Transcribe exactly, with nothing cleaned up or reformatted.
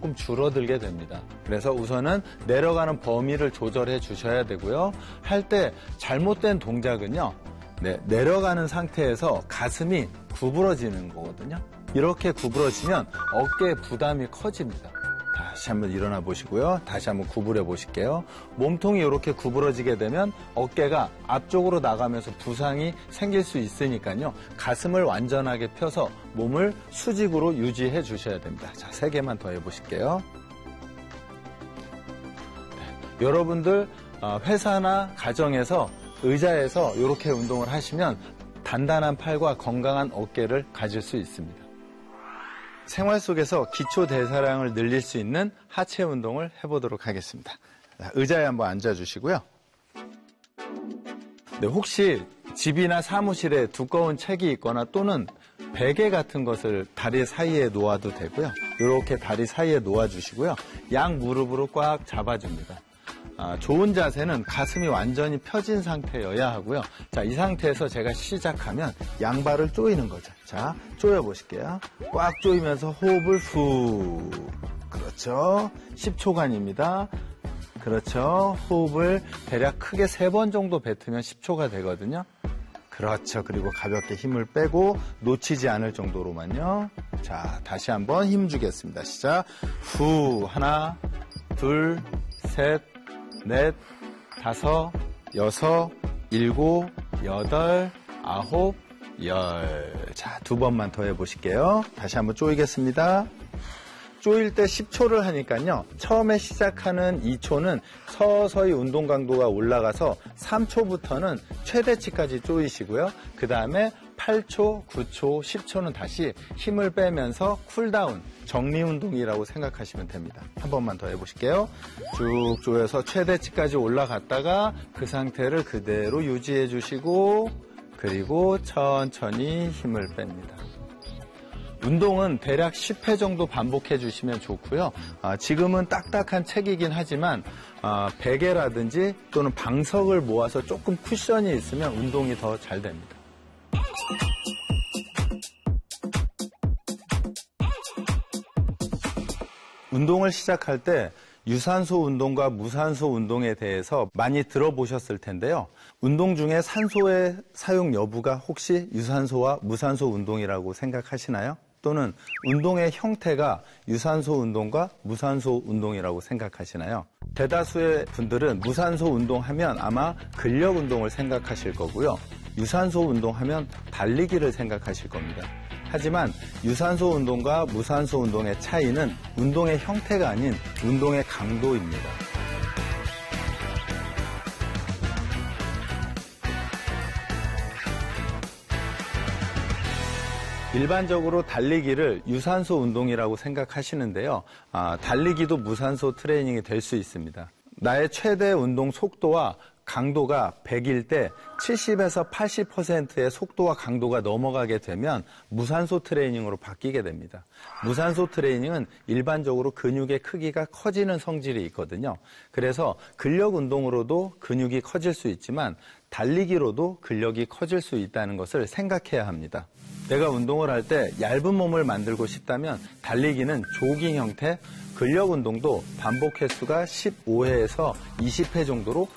조금 줄어들게 됩니다. 그래서 우선은 내려가는 범위를 조절해 주셔야 되고요. 할 때 잘못된 동작은요. 네, 내려가는 상태에서 가슴이 구부러지는 거거든요. 이렇게 구부러지면 어깨에 부담이 커집니다. 다시 한번 일어나 보시고요. 다시 한번 구부려 보실게요. 몸통이 이렇게 구부러지게 되면 어깨가 앞쪽으로 나가면서 부상이 생길 수 있으니까요. 가슴을 완전하게 펴서 몸을 수직으로 유지해 주셔야 됩니다. 자, 세 개만 더 해보실게요. 네, 여러분들 회사나 가정에서 의자에서 이렇게 운동을 하시면 단단한 팔과 건강한 어깨를 가질 수 있습니다. 생활 속에서 기초 대사량을 늘릴 수 있는 하체 운동을 해보도록 하겠습니다. 의자에 한번 앉아주시고요. 네, 혹시 집이나 사무실에 두꺼운 책이 있거나 또는 베개 같은 것을 다리 사이에 놓아도 되고요. 이렇게 다리 사이에 놓아주시고요. 양 무릎으로 꽉 잡아줍니다. 아, 좋은 자세는 가슴이 완전히 펴진 상태여야 하고요. 자, 이 상태에서 제가 시작하면 양발을 조이는 거죠. 자, 조여 보실게요. 꽉 조이면서 호흡을 후. 그렇죠. 십 초간입니다. 그렇죠. 호흡을 대략 크게 세 번 정도 뱉으면 십 초가 되거든요. 그렇죠. 그리고 가볍게 힘을 빼고 놓치지 않을 정도로만요. 자, 다시 한번 힘 주겠습니다. 시작. 후. 하나, 둘, 셋, 넷, 다섯, 여섯, 일곱, 여덟, 아홉, 열. 자, 두 번만 더 해보실게요. 다시 한번 조이겠습니다. 조일 때 십 초를 하니까요. 처음에 시작하는 이 초는 서서히 운동 강도가 올라가서 삼 초부터는 최대치까지 조이시고요. 그 다음에 팔 초, 구 초, 십 초는 다시 힘을 빼면서 쿨다운, 정리운동이라고 생각하시면 됩니다. 한 번만 더 해보실게요. 쭉 조여서 최대치까지 올라갔다가 그 상태를 그대로 유지해 주시고 그리고 천천히 힘을 뺍니다. 운동은 대략 십 회 정도 반복해 주시면 좋고요. 아, 지금은 딱딱한 책이긴 하지만 아, 베개라든지 또는 방석을 모아서 조금 쿠션이 있으면 운동이 더 잘 됩니다. 운동을 시작할 때 유산소 운동과 무산소 운동에 대해서 많이 들어보셨을 텐데요. 운동 중에 산소의 사용 여부가 혹시 유산소와 무산소 운동이라고 생각하시나요? 또는 운동의 형태가 유산소 운동과 무산소 운동이라고 생각하시나요? 대다수의 분들은 무산소 운동하면 아마 근력 운동을 생각하실 거고요. 유산소 운동하면 달리기를 생각하실 겁니다. 하지만 유산소 운동과 무산소 운동의 차이는 운동의 형태가 아닌 운동의 강도입니다. 일반적으로 달리기를 유산소 운동이라고 생각하시는데요. 아, 달리기도 무산소 트레이닝이 될 수 있습니다. 나의 최대 운동 속도와 강도가 백일 때 칠십에서 팔십 퍼센트의 속도와 강도가 넘어가게 되면 무산소 트레이닝으로 바뀌게 됩니다. 무산소 트레이닝은 일반적으로 근육의 크기가 커지는 성질이 있거든요. 그래서 근력 운동으로도 근육이 커질 수 있지만 달리기로도 근력이 커질 수 있다는 것을 생각해야 합니다. 내가 운동을 할 때 얇은 몸을 만들고 싶다면 달리기는 조깅 형태, 근력 운동도 반복 횟수가 십오 회에서 이십 회 정도로